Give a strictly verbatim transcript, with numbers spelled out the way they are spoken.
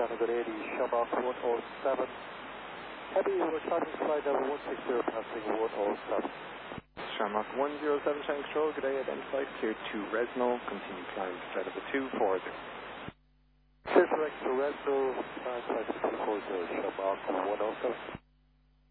Shannon eighty, Shamrock one oh seven. Heavy, we're starting flight level one six zero, passing one oh seven. Shamrock one oh seven, Shannon Control, good day, identified, cleared to Resno, continue climb to flight level two four zero. Clear direct to Resno, climb flight level two four zero, Shamrock one oh seven.